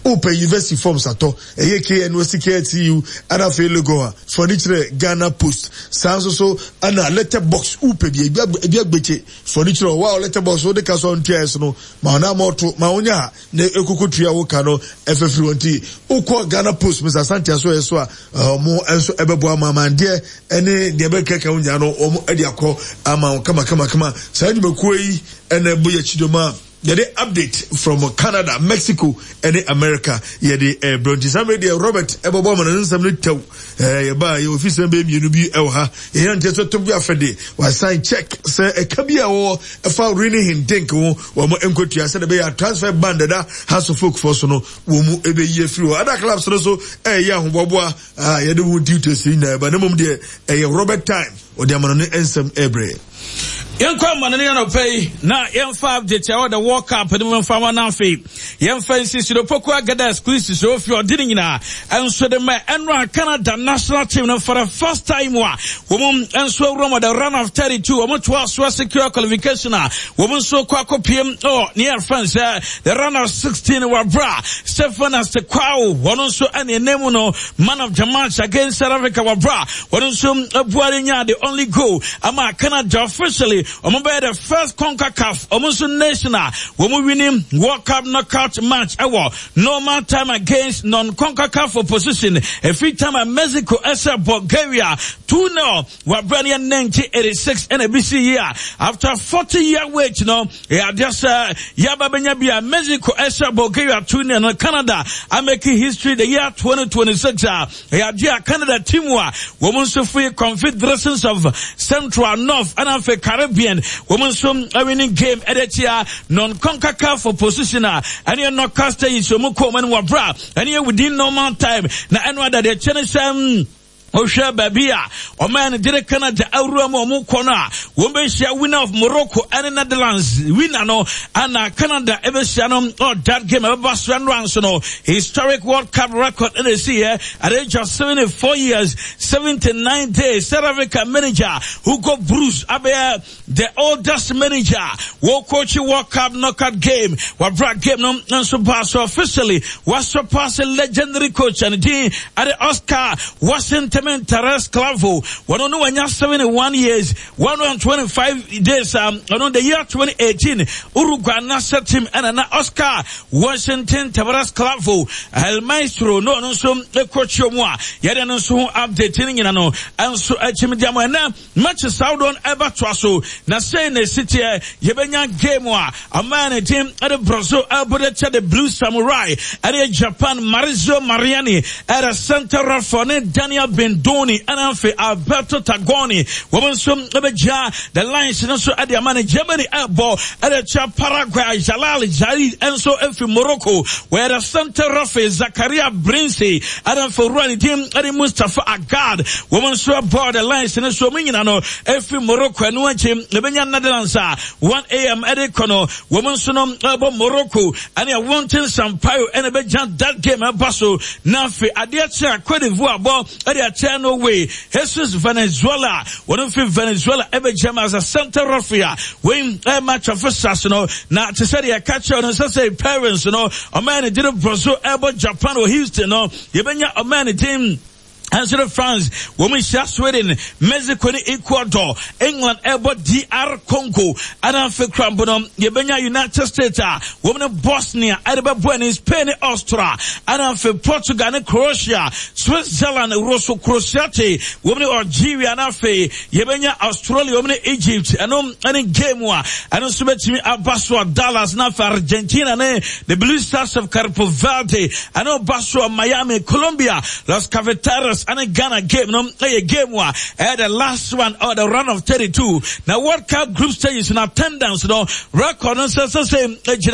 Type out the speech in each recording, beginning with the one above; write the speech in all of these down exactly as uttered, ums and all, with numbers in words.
open university forms ato eye K N U S K T U ana fe logo for the Ghana Post sanso so ana letter box upe bi ebi agbeche for the wow letter box so de ka so ntias no ma na moto ma onya na ekokotua wo ka no efefiri wonti ukọ Ghana Post Mister Santia so eso a mo enso ebebo amama de ene de be keka onya no omo ade akọ ama kama kama kama sa nyumakuo yi ene boya chidoma. Yede update from Canada, Mexico, and America. Yede eh Bronte Samuel Robert Ebobo man nsam no taw. Eh ye ba ye office be mienu bi e ha. E yan teso to bi afede. Wa sign check say e ka bia wo e fa really him think wo wo mo enkotua say be ya transfer band da House of Folk for so no wo mu e be ye free. Other clubs so so eh ye ahobobo ah yede wo duties na ba na mom de eh Robert time o de amano nsam ebre. Yankwa manani no pay na yemfa update ya the World Cup de mfa ma na fe yemfa insist do poku agada exclusive so if you didn't nyina enso de me enra Canada national team no for the first time wa wom enso roma the run of thirty-two wom to us secure qualification a wom so kwa kopiem oh near France uh, the run of sixteen wa bra Stefan Astekwa won so ane name no man of the match against South Africa wa bra won so abuare nya the only goal ama Canada officially Omo be the first CONCACAF Omo national Omo winning World Cup knockout match ever normal time against non-CONCACAF opposition every time at Mexico esa Bulgaria two nil Wabrania nineteen eighty-six and a B C year after forty year wait you know yeah just uh, Yaba Benyabia Mexico esa Bulgaria two nil and Canada are making history the year twenty twenty-six uh, yeah dear Canada team wa Women so free confederations of Central North and Africa Caribbean women some a winning game editia non-CONCACAF for positioner and you're not casting is your mukoman wabra and you're within normal time na anwa that the Chinese Osha Babia, O man did Canada Auramo Mukona, Wombeshia winner of Morocco and Netherlands, winner no, and Canada ever shannon or that game of Basran Ransono, historic World Cup record in the sea at the age of seventy-four years, seventy-nine days, South Africa manager who got Bruce Abea, the oldest manager, World Coach World Cup knockout game, what brought game no, and so officially was surpassing legendary coach and Dean at the Oscar Washington Teres Clavo, one on one seventy-one years, one hundred twenty-five days, um, on the year twenty eighteen, Uruguay Nasa team and an Oscar Washington Teres Clavo, El Maestro, no, no, so the coach Yomwa, yet and so updating, you know, and so at Chimidamana, much as Saudon Ebatraso, Nasa in the city, Yebenya Gamewa, a man, a team at the Brazil, Alberta, the Blue Samurai, at the Japan, Marizio Mariani, at a center of Fonet, Daniel Ben. Doni Ananfe Alberto Tagoni woman some Abeja the lines and also at the man Germany airball at the Paraguay Jalal Jari and so every Morocco where the center of Zakaria Brinsey and for running team at the Mustafa Agad woman so aboard the lines and so meaning ano every Morocco and one team the Benyan Netherlands one A M at the corner woman sonom about Morocco and you wanting some pio and a Bejan that game at Basso Nafi Adiacha Cote d'Ivoire ball at no way. Jesus Venezuela. One of Venezuela ever jam as a center referee. When a match of first, you know, now to say a catcher and say parents, you know, a man did a Brazil, Elbow, Japan or Houston, you know, you been a man team. Answer the France, women share Sweden, Mexico, Ecuador, England, Elbow, D R Congo, Ananfe Crambonom, Yebenya United States, women of Bosnia, Araba Buenos, Spain, Austria, Ananfe Portugal, and Croatia, Switzerland, Rosso Croatiate, women of Algeria, Anafe, Yebenya Australia, women of Egypt, and um, and game war, and also met me Abasua, Dallas, Nafa, Argentina, the Blue Stars of Capo Verde, and Basua, Miami, Colombia, Los Cafeteros, and a Ghana game, no, a game war, and the last one, or the run of thirty-two. Now, World Cup group stages in attendance, no, record, no, so, so, same,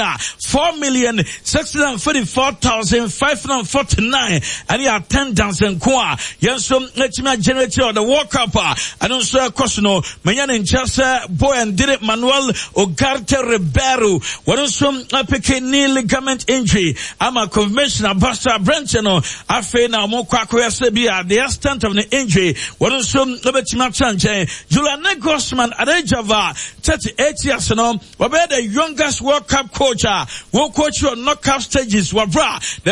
four million, six hundred forty-four thousand, five hundred forty-nine, and the attendance in Kwa, yes, so, let me generate the World Cup, and also, of course, no, Mayan and Chelsea, boy, and did it, Manuel Ugarte Ribeiro, what also, a picking knee ligament injury, I'm a conventional Buster Branchano, I feel now more Kwakwe Sebia. The extent of the injury, what is some liberty match and Julian Grossman at age of thirty-eight years, you know, were the youngest World Cup coach, World coach on knockout stages, were bra, the